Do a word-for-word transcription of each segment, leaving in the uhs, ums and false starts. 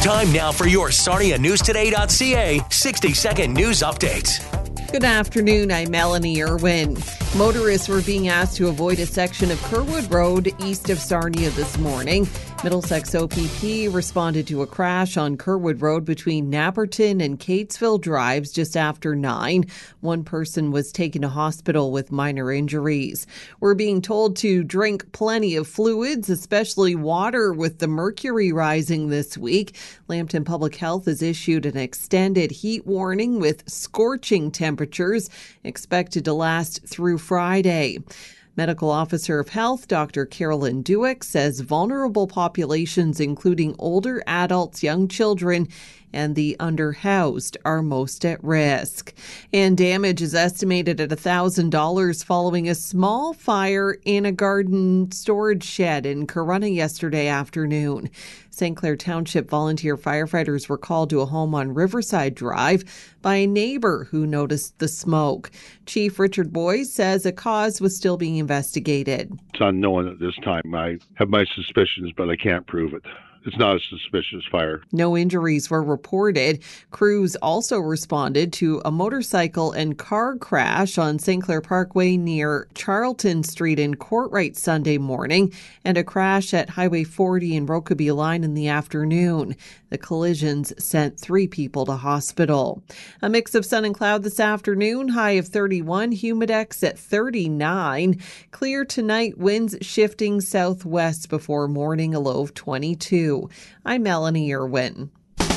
Time now for your Sarnia News Today dot C A sixty second news update. Good afternoon, I'm Melanie Irwin. Motorists were being asked to avoid a section of Kerwood Road east of Sarnia this morning. Middlesex O P P responded to a crash on Kerwood Road between Napperton and Catesville Drives just after nine. One person was taken to hospital with minor injuries. We're being told to drink plenty of fluids, especially water, with the mercury rising this week. Lambton Public Health has issued an extended heat warning with scorching temperatures expected to last through Friday. Medical Officer of Health, Doctor Carolyn Duick, says vulnerable populations, including older adults, young children, and the underhoused, are most at risk. And damage is estimated at one thousand dollars following a small fire in a garden storage shed in Corunna yesterday afternoon. Saint Clair Township volunteer firefighters were called to a home on Riverside Drive by a neighbor who noticed the smoke. Chief Richard Boyes says a cause was still being investigated. It's unknown at this time. I have my suspicions, but I can't prove it. It's not a suspicious fire. No injuries were reported. Crews also responded to a motorcycle and car crash on Saint Clair Parkway near Charlton Street in Courtright Sunday morning, and a crash at Highway forty and Rokeby Line in the afternoon. The collisions sent three people to hospital. A mix of sun and cloud this afternoon, high of thirty-one, humidex at thirty-nine. Clear tonight, winds shifting southwest before morning, a low of twenty-two. I'm Melanie Irwin.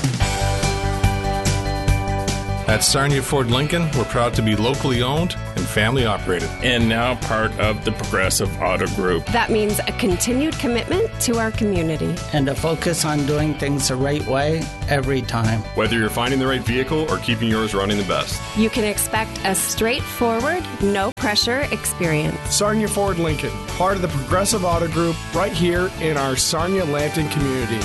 At Sarnia Ford Lincoln, we're proud to be locally owned and family operated. And now part of the Progressive Auto Group. That means a continued commitment to our community. And a focus on doing things the right way every time. Whether you're finding the right vehicle or keeping yours running the best. You can expect a straightforward, no pressure experience. Sarnia Ford Lincoln, part of the Progressive Auto Group, right here in our Sarnia-Lambton community.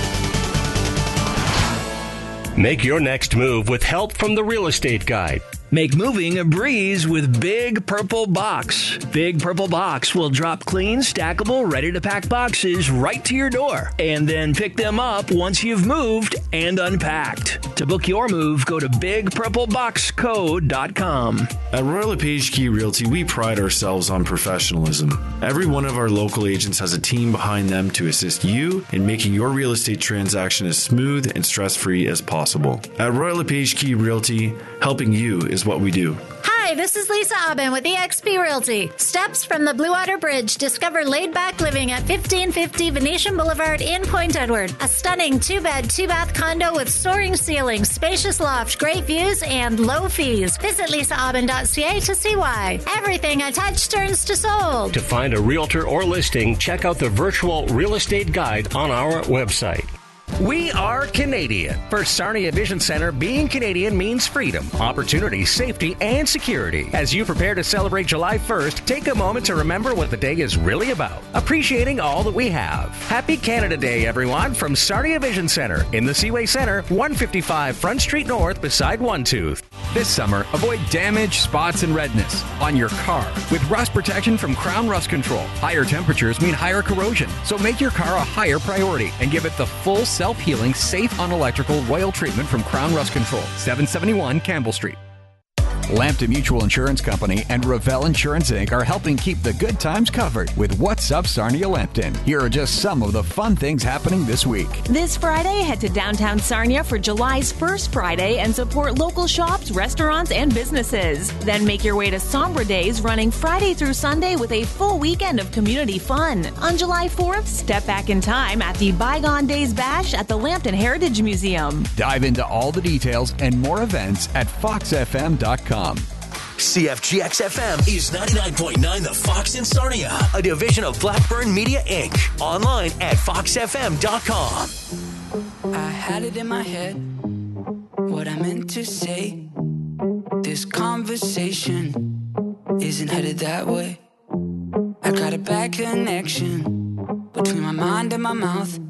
Make your next move with help from the Real Estate Guide. Make moving a breeze with Big Purple Box. Big Purple Box will drop clean, stackable, ready-to-pack boxes right to your door, and then pick them up once you've moved and unpacked. To book your move, go to big purple box co dot com. At Royal LePage Key Realty, we pride ourselves on professionalism. Every one of our local agents has a team behind them to assist you in making your real estate transaction as smooth and stress-free as possible. At Royal LePage Key Realty, helping you is what we do. Hi, this is Lisa Aubin with E X P Realty. Steps from the Blue Water Bridge. Discover laid-back living at fifteen fifty Venetian Boulevard in Point Edward. A stunning two-bed, two-bath condo with soaring ceilings, spacious loft, great views, and low fees. Visit lisa aubin dot c a to see why. Everything I touch turns to sold. To find a realtor or listing, check out the virtual real estate guide on our website. We are Canadian. For Sarnia Vision Center, being Canadian means freedom, opportunity, safety, and security. As you prepare to celebrate July first, take a moment to remember what the day is really about. Appreciating all that we have. Happy Canada Day, everyone, from Sarnia Vision Center in the Seaway Center, one fifty-five Front Street North beside One Tooth. This summer, avoid damage, spots, and redness on your car with rust protection from Crown Rust Control. Higher temperatures mean higher corrosion, so make your car a higher priority and give it the full self-healing, safe on electrical Royal treatment from Crown Rust Control, seven seventy-one Campbell Street. Lambton Mutual Insurance Company and Ravel Insurance Incorporated are helping keep the good times covered with What's Up Sarnia Lambton. Here are just some of the fun things happening this week. This Friday, head to downtown Sarnia for July's first Friday and support local shops, restaurants, and businesses. Then make your way to Sombra Days, running Friday through Sunday with a full weekend of community fun. On July fourth, step back in time at the Bygone Days Bash at the Lambton Heritage Museum. Dive into all the details and more events at fox f m dot com. C F G X F M is ninety-nine point nine The Fox in Sarnia, a division of Blackburn Media Incorporated. Online at fox f m dot com. I had it in my head, what I meant to say. This conversation isn't headed that way. I got a bad connection between my mind and my mouth.